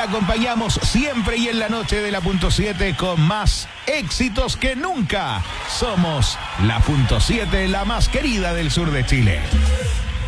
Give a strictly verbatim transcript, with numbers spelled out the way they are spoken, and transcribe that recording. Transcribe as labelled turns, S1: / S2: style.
S1: acompañamos siempre y en la noche de la punto siete con más éxitos que nunca. Somos la punto siete, la más querida del sur de Chile.